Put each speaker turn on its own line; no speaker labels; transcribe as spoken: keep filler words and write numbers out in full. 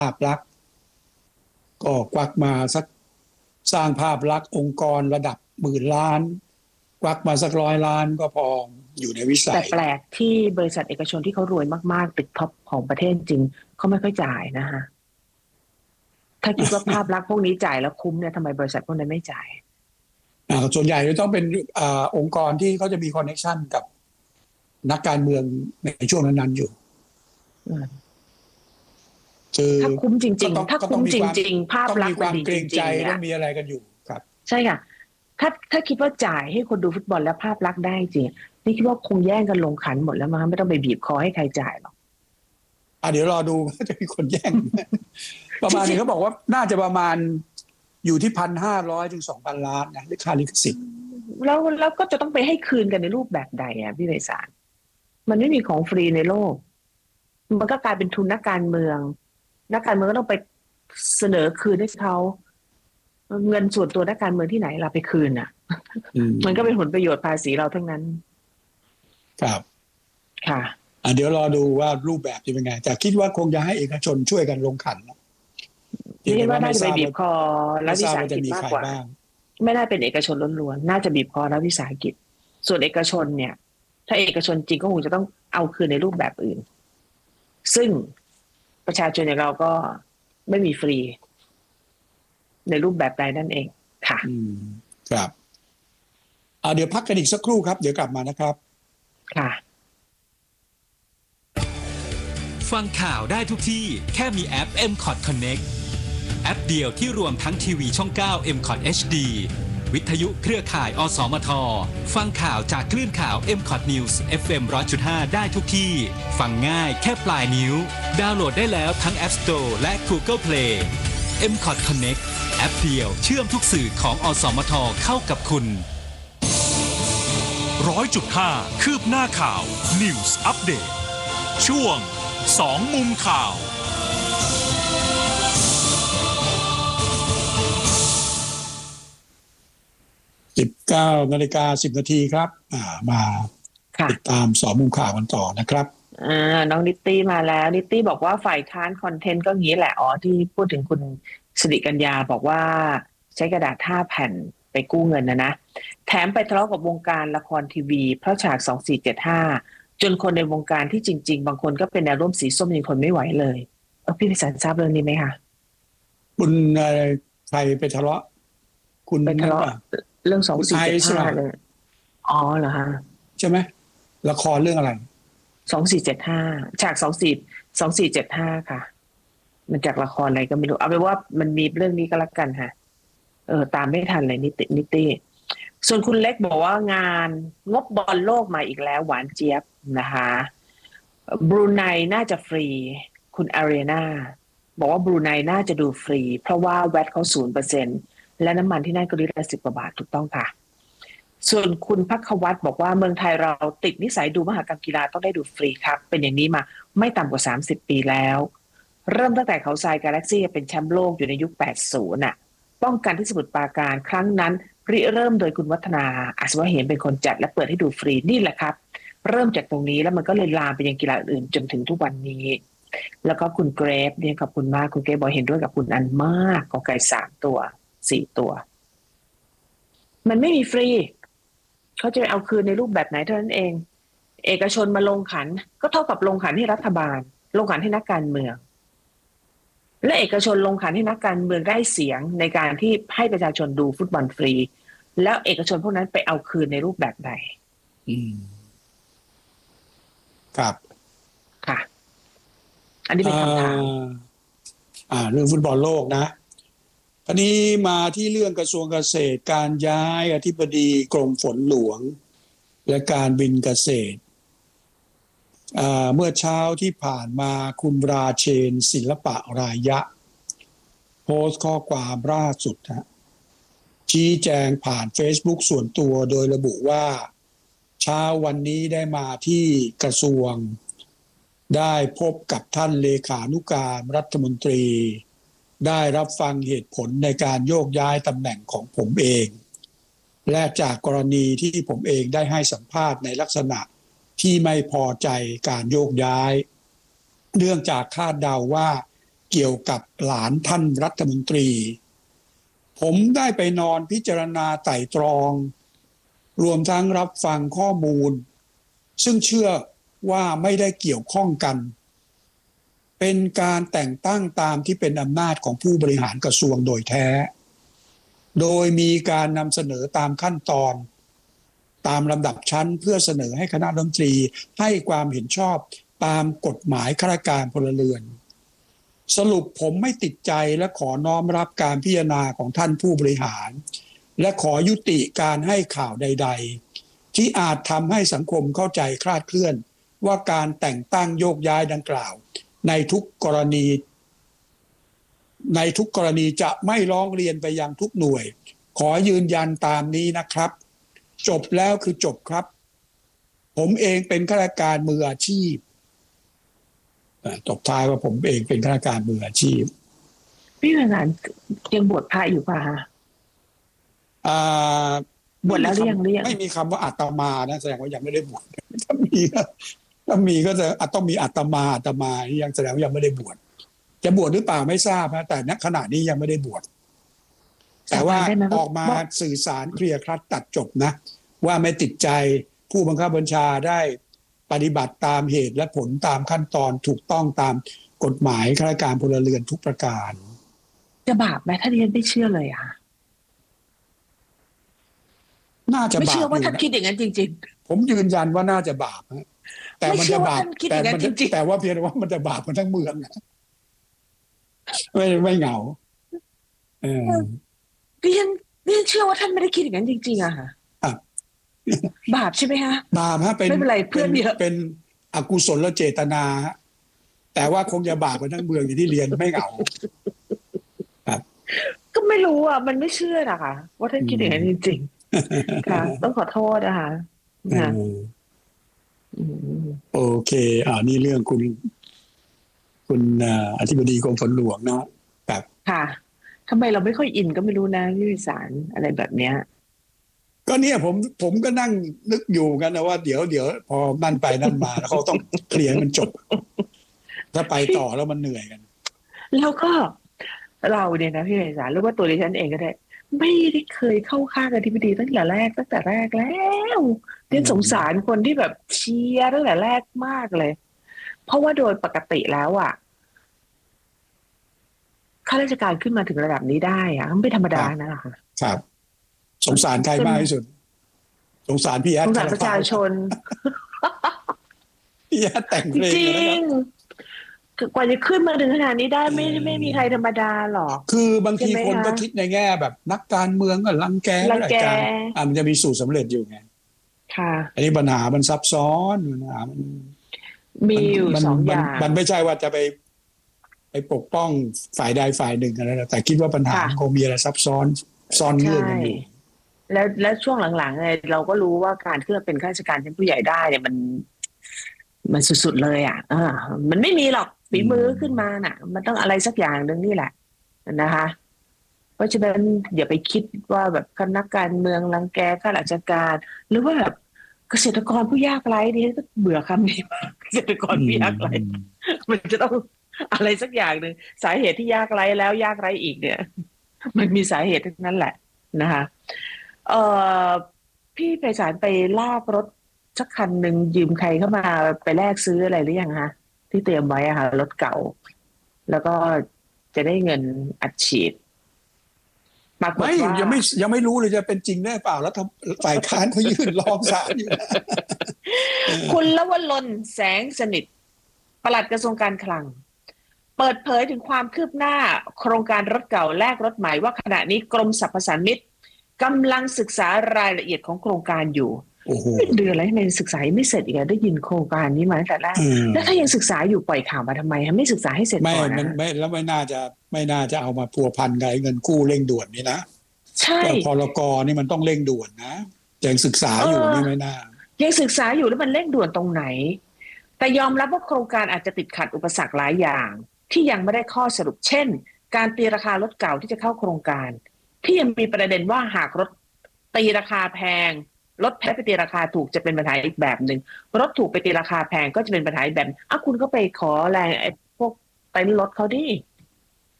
าพลักษณ์ก็กวักมาสักสร้างภาพลักษณ์องค์กรระดับหมื่นล้านกวักมาสักร้อยล้านก็พออยู่ในวิสัย
แต่แปลกที่บริษัทเอกชนที่เขารวยมากๆติดท็อปของประเทศจริงเขาไม่ค่อยจ่ายนะฮะถ้าคิดว่าภาพลักษณ์พวกนี้จ่ายแล้วคุ้มเนี่ยทำไมบริษัทพวกนั้นไม่จ่าย
ส่วนใหญ่จะต้องเป็นอองค์กรที่เขาจะมีคอนเนคชั่นกับนักการเมืองในช่วงนั้นๆอยู่
ถ้าคุ้มจริงๆถ้าคุ้มจริงๆภาพลักษณ์
มันดีจริงๆต้องมีอะไรกันอยู่ครับ
ใช่ค่ะถ้าถ้าคิดว่าจ่ายให้คนดูฟุตบอลแล้วภาพลักษณ์ได้จริงนี่คิดว่าคงแย่งกันลงขันหมดแล้วมั้งไม่ต้องไปบีบคอให้ใครจ่ายหรอก
อ่ะเดี๋ยวรอดูว่าจะมีคนแย่งประมาณนี้เขาบอกว่าน่าจะประมาณอยู่ที่พันห้าร้อยถึงสองพันล้านนะค่าลิขสิทธิ์
แล้วแล้วก็จะต้องไปให้คืนกันในรูปแบบใดอ่ะพี่ไพศาลมันไม่มีของฟรีในโลกมันก็กลายเป็นทุนนักการเมืองนักการเมืองก็ต้องไปเสนอคืนให้เขาเงินส่วนตัวนักการเมืองที่ไหนเราไปคืนอ่ะมันก็เป็นผลประโยชน์ภาษีเราทั้งนั้น
ครับ
ค่ะ
อ่ะเดี๋ยวรอดูว่ารูปแบบจะเป็นไงแต่คิดว่าคงจะให้เอกชนช่วยกันลงขัน
คิดว่าน่าจะไปบีบคอรัฐวิสาหกิจมากกว่าไม่น่าเป็นเอกชนล้วนๆน่าจะบีบคอรัฐวิสาหกิจส่วนเอกชนเนี่ยถ้าเอกชนจริงก็คงจะต้องเอาคืนในรูปแบบอื่นซึ่งประชาชนอย่างเราก็ไม่มีฟรีในรูปแบบใดนั่นเองค่ะ
อืมครับอ่าเดี๋ยวพักกันอีกสักครู่ครับเดี๋ยวกลับมานะครับ
ค่ะ
ฟังข่าวได้ทุกที่แค่มีแอป เอ็ม คอท Connect แอปเดียวที่รวมทั้งทีวีช่อง เก้า เอ็ม คอท เอช ดี วิทยุเครือข่ายอสมทฟังข่าวจากคลื่นข่าว เอ็ม คอท News เอฟ เอ็ม หนึ่งร้อยจุดห้า ได้ทุกที่ฟังง่ายแค่ปลายนิ้วดาวน์โหลดได้แล้วทั้ง App Store และ Google Play เอ็ม คอท Connect แอปเดียวเชื่อมทุกสื่อของอสมทเข้ากับคุณ
ร้อยจุดห้า คืบหน้าข่าว News Update ช่วงสองมุมข่าว
สิบเก้านาฬิกาสิบนาทีครับอ่ามาติดตามสองมุมข่าวกันต่อนะครับ
อ่าน้องนิตตี้มาแล้วนิตตี้บอกว่าฝ่ายค้านคอนเทนต์ก็งี้แหละอ๋อที่พูดถึงคุณสิริกัญญาบอกว่าใช้กระดาษห้าแผ่นไปกู้เงินนะนะแถมไปทะเลาะกับวงการละครทีวีเพราะฉากสองสี่เจ็ดห้าจนคนในวงการที่จริงๆบางคนก็เป็นแนวร่วมสีส้มยังทนไม่ไหวเลยเออพี่พิสันทราบเรื่องนี้ไหมคะ
คุณใครไปทะเลาะคุณ
ไปทะเลาะเรื่องสองสี่เจ็ดห้าเลยอ๋อเหรอฮะ
ใช่ไหมละครเรื่องอะไร
สองสี่เจ็ดห้าฉากสองสี่สองสี่เจ็ดห้าค่ะมันจากละครอะไรก็ไม่รู้เอาไปว่ามันมีเรื่องนี้ก็แล้วกันค่ะเออตามไม่ทันเลยนิตินิติส่วนคุณเล็กบอกว่างานงบบอลโลกมาอีกแล้วหวานเจี๊ยบนะคะบรูไนน่าจะฟรีคุณอารีนาบอกว่าบรูไนน่าจะดูฟรีเพราะว่าแวตเขาศูนย์เปอร์เซ็นต์และน้ำมันที่นั่นก็ลิตรละสิบกว่าบาทถูกต้องค่ะส่วนคุณภัควัฒน์บอกว่าเมืองไทยเราติดนิสัยดูมหกรรมกีฬาต้องได้ดูฟรีครับเป็นอย่างนี้มาไม่ต่ำกว่าสามสิบปีแล้วเริ่มตั้งแต่เขาทรายกาแล็กซี่เป็นแชมป์โลกอยู่ในยุคแปดสิบน่ะป้องกันที่สมุทรปราการครั้งนั้นริเริ่มโดยคุณวัฒนาอัศวะเหมเป็นคนจัดและเปิดให้ดูฟรีนี่แหละครับเริ่มจากตรงนี้แล้วมันก็เลยลามไปยังกีฬาอื่นจนถึงทุกวันนี้แล้วก็คุณเกรฟเนี่ยขอบคุณมากคุณเกรฟบอกเห็นด้วยกับคุณอันมากกอไก่สามตัวสี่ตัวมันไม่มีฟรีเขาจะเอาคืนในรูปแบบไหนเท่านั้นเองเอกชนมาลงขันก็เท่ากับลงขันให้รัฐบาลลงขันให้นักการเมืองและเอกชนลงขันให้นักการเมืองได้เสียงในการที่ให้ประชาชนดูฟุตบอลฟรีแล้วเอกชนพวกนั้นไปเอาคืนในรูปแบบใด
อืมครับ
ค่ะอันนี้เป็นคำถาม
อ่าเรื่องฟุตบอลโลกนะอันนี้มาที่เรื่องกระทรวงเกษตรการย้ายอธิบดีกรมฝนหลวงและการบินเกษตรเมื่อเช้าที่ผ่านมาคุณราเชนศิลปะรายะโพสต์ข้อความล่าสุดฮะชี้แจงผ่าน Facebook ส่วนตัวโดยระบุว่าเช้าวันนี้ได้มาที่กระทรวงได้พบกับท่านเลขานุการรัฐมนตรีได้รับฟังเหตุผลในการโยกย้ายตำแหน่งของผมเองและจากกรณีที่ผมเองได้ให้สัมภาษณ์ในลักษณะที่ไม่พอใจการโยกย้ายเนื่องจากคาดเดาว่าเกี่ยวกับหลานท่านรัฐมนตรีผมได้ไปนอนพิจารณาไต่ตรองรวมทั้งรับฟังข้อมูลซึ่งเชื่อว่าไม่ได้เกี่ยวข้องกันเป็นการแต่งตั้งตามที่เป็นอำนาจของผู้บริหารกระทรวงโดยแท้โดยมีการนำเสนอตามขั้นตอนตามลำดับชั้นเพื่อเสนอให้คณะรัฐมนตรีให้ความเห็นชอบตามกฎหมายข้าราชการพลเรือนสรุปผมไม่ติดใจและขอน้อมรับการพิจารณาของท่านผู้บริหารและขอยุติการให้ข่าวใดๆที่อาจทำให้สังคมเข้าใจคลาดเคลื่อนว่าการแต่งตั้งโยกย้ายดังกล่าวในทุกกรณีในทุกกรณีจะไม่ร้องเรียนไปยังทุกหน่วยขอยืนยันตามนี้นะครับจบแล้วคือจบครับผมเองเป็นข้าราชการมืออาชีพตบท้ายว่าผมเองเป็นข้าราชการมืออาชีพ
พี่เป็นงานยังบวชพระอยู่ป่ะคะ
อ่า
บวชแล้วหรือยังหรือยัง
ไม่มีคำว่าอาตมานะแสดงว่ายังไม่ได้บวชถ้ามีก็ถ้ามีก็จะต้องมีอาตมาอาตมายังแสดงว่ายังไม่ได้บวชจะบวชหรือเปล่าไม่ทราบนะแต่ณขณะนี้ยังไม่ได้บวชแต่ว่าออกมาสื่อสารเคลียร์คลัดตัดจบนะว่าไม่ติดใจผู้บังคับบัญชาได้ปฏิบัติตามเหตุและผลตามขั้นตอนถูกต้องตามกฎหมายข้าราชการพลเรือนทุกประการ
จะบาปไหมถ้าเรียนไม่เชื่อเลยอ่ะ
น่าจะบาปไม่
เชื่อว่าท่านคิดอย่างนั้นจริง
ๆผมยืนยันว่าน่าจะบาปนะแต่มันจะบาปแต่มันแต่ว่าเพียงว่ามันจะบาปกันทั้งเมืองนะไม่ไม่เหงาเออ
เรียนเรียนเชื่อว่าท่านไม่ได้คิดอย่างนั้นจริงๆอะค่ะบาปใช่ไหมคะ
บาปฮะเป็น
ไม่เป็นไรเพื่อนเยอะ
เป็นอกุศลเจตนาแต่ว่าคงจะบาปกันทั้งเมืองอย่างที่เรียนไม่เหงาครับ
ก็ไม่รู้อ่ะมันไม่เชื่อนะคะว่าท่านคิดอย่างนั้นจริงๆค่ะต้องขอโทษนะคะ
โอเคอ่านี่เรื่องคุณคุณอธิบดีกรมฝนหลวงเนาะแบบ
ค่ะทำไมเราไม่ค่อยอินก็ไม่รู้นะวิสารอะไรแบบเนี้ย
ก็เนี่ยผมผมก็นั่งนึกอยู่กันนะว่าเดี๋ยวเดี๋ยวพอนั่นไปนั่นมาแล้วเขาต้องเคลียร์มันจบถ้าไปต่อแล้วมันเหนื่อยกัน
แล้วก็เราเนี่ยนะพี่วิสารหรือว่าตัวดิฉันเองก็ได้ไม่ได้เคยเข้าข้างอธิบดีตั้งแต่แรกตั้งแต่แรกแล้วเรียนสงสารคนที่แบบเชียร์ตั้งแต่แรกมากเลยเพราะว่าโดยปกติแล้วอ่ะข้าราชการขึ้นมาถึงระดับนี้ได้อะไม่ธรรมดานะคะ
ครับสงสารใครมากที่สุดสงสารพี่แอด
สงสารประชาชน
พี่แอดแต่งเพลง
จริงกว่าจะขึ้นมาถึงขนาดนี้ได้ไม่ไม่มีใครธรรมดาหรอก
คือบางทีคนก็คิดในแง่แบบนักการเมืองก็รังแก
รังแก
อ่ะมันจะมีสูตรสำเร็จอยู่ไง
ค่ะ
อันนี้ปัญหามันซับซ้อนปัญหามัน
มีอยู่สองอย่าง
มันไม่ใช่ว่าจะไปไปปกป้องฝ่ายใดฝ่ายหนึ่งอะไรแต่คิดว่าปัญหาคงมีอะไรซับซ้อนซ่อนเงื่อนกันอยู่
แล้วและช่วงหลังๆเนี่ยเราก็รู้ว่าการขึ้นมาเป็นข้าราชการชั้นผู้ใหญ่ได้เนี่ยมันมันสุดๆเลยอ่ะอ่ามันไม่มีหรอกฝีมือขึ้นมาน่ะมันต้องอะไรสักอย่างนึงนี่แหละนะคะเพราะฉะนั้นอย่าไปคิดว่าแบบคณะการเมืองรังแกข้าราชการหรือว่าแบบเกษตรกรผู้ยากไร้นี่ก็เบื่อคำนี้มากเกษตรกรผู้ยากไร้มันจะต้องอะไรสักอย่างนึงสาเหตุที่ยากไร้แล้วยากไร้อีกเนี่ยมันมีสาเหตุทั้งนั้นแหละนะคะเอ่อพี่ไพศาลไปลากรถสักคันหนึ่งยืมใครเข้ามาไปแลกซื้ออะไรหรือยังคะที่เตรียมไว้อะค่ะรถเก่าแล้วก็จะได้เงินอัดฉีด
ไม่ยังไม่ยังไม่รู้เลยจะเป็นจริงได้เปล่าแล้วฝ่ายค้านเขายื่นร้องศาลอยู่
คุณลวรนต์แสงสนิทปลัดกระทรวงการคลังเปิดเผยถึงความคืบหน้าโครงการรถเก่าแลกรถใหม่ว่าขณะนี้กรมสรรพสามิตกำลังศึกษารายละเอียดของโครงการอยู่เดือนอะไรทำไมศึกษาไม่เสร็จอีกได้ยินโครงการนี้มาตั้งแต่แรกแล้วถ้ายังศึกษาอยู่ปล่อยข่าวมาทำไมไม่ศึกษาให้เสร็จก่อนนะ
ไม่แล้วไม่น่าจะไม่น่าจะเอามาพัวพันกับเงินกู้เร่งด่วนนี่นะ
ใช่
พรกนี่มันต้องเร่งด่วนนะยังศึกษาอยู่นี่ไม่น่า
ยังศึกษาอยู่แล้วมันเร่งด่วนตรงไหนแต่ยอมรับว่าโครงการอาจจะติดขัดอุปสรรคหลายอย่างที่ยังไม่ได้ข้อสรุปเช่นการตีราคารถเก่าที่จะเข้าโครงการที่ยังมีประเด็นว่าหากรถตีราคาแพงรถแพงไปตีราคาถูกจะเป็นปัญหาอีกแบบหนึ่งรถถูกไปตีราคาแพงก็จะเป็นปัญหาอีกแบบอ้าวคุณก็ไปขอแรงไอ้พวกเต็นท์รถเขาดิ